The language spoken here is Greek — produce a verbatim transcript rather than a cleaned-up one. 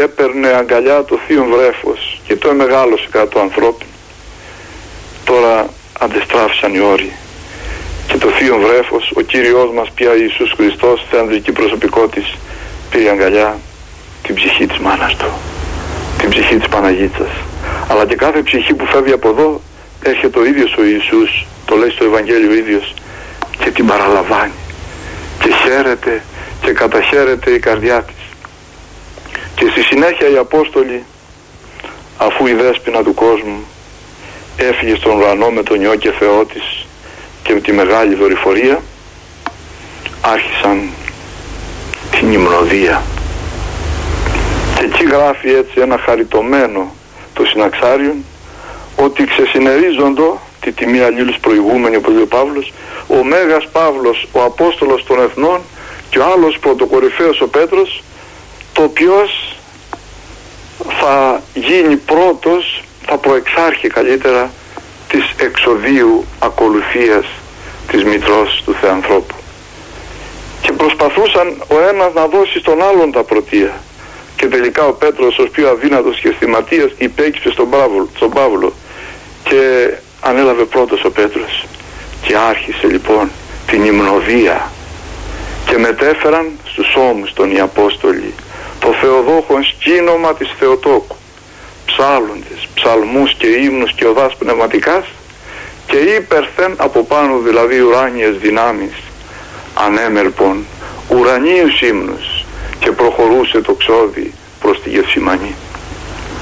έπαιρνε αγκαλιά το θείο βρέφος και το μεγάλωσε κατά το ανθρώπινο. Τώρα αντεστράφησαν οι όροι και το θείο βρέφος, ο Κύριος μας πια Ιησούς Χριστός, θεανδρική προσωπικό της, πήρε αγκαλιά την ψυχή της μάνας του, την ψυχή της Παναγίτσας. Αλλά και κάθε ψυχή που φεύγει από εδώ έρχεται ο ίδιος ο Ιησούς, το λέει στο Ευαγγέλιο ο ίδιος, και την παραλαμβάνει και χαίρεται και καταχαίρεται η καρδιά της. Και στη συνέχεια οι Απόστολοι, αφού η δέσποινα του κόσμου έφυγε στον ουρανό με τον Υιό και Θεό της και με τη μεγάλη δορυφορία, άρχισαν την υμνοδία. Και εκεί γράφει έτσι ένα χαριτωμένο το Συναξάριον, ότι ξεσυνερίζοντο τη τιμή αλλήλους προηγούμενη, όπως λέει ο Παύλος, ο Μέγας Παύλος, ο Απόστολος των Εθνών, και ο άλλος πρωτοκορυφαίος ο Πέτρος, το οποίος θα γίνει πρώτος, θα προεξάρχει καλύτερα της εξοδίου ακολουθίας της Μητρός του Θεανθρώπου. Και προσπαθούσαν ο ένας να δώσει στον άλλον τα πρωτεία. Και τελικά ο Πέτρος, ως πιο αδύνατος και αισθηματίας, υπέκυψε στον Παύλο, στον Παύλο και ανέλαβε πρώτος ο Πέτρος. Και άρχισε λοιπόν την υμνοδία και μετέφεραν στους ώμους των οι Απόστολοι το Θεοδόχον σκήνομα της Θεοτόκου, ψάλλοντες, ψαλμούς και ύμνους και οδάς πνευματικάς, και ύπερθεν από πάνω δηλαδή ουράνιες δυνάμεις ανέμερπον ουρανίους ύμνους, και προχωρούσε το ξόδι προς τη Γευσημανή.